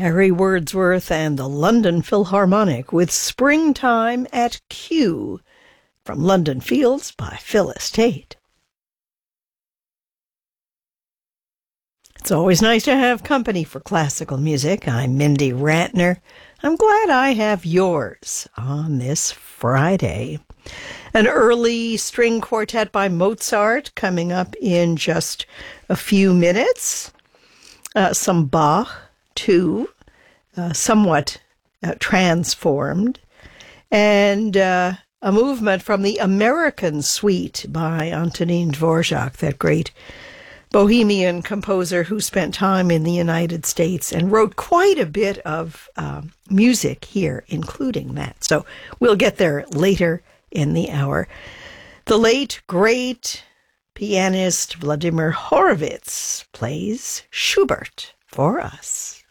Harry Wordsworth and the London Philharmonic with Springtime at Kew from London Fields by Phyllis Tate. It's always nice to have company for classical music. I'm Mindy Ratner. I'm glad I have yours on this Friday. An early string quartet by Mozart coming up in just a few minutes. Some Bach, too, somewhat transformed. And a movement from the American Suite by Antonin Dvorak, that great Bohemian composer who spent time in the United States and wrote quite a bit of music here, including that. So we'll get there later in the hour. The late, great pianist Vladimir Horowitz plays Schubert for us.